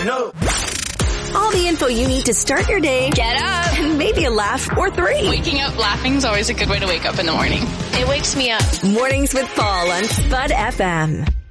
All the info you need to start your day. Get up. And maybe a laugh or three. Waking up laughing is always a good way to wake up in the morning. It wakes me up. Mornings with Paul on Spud FM.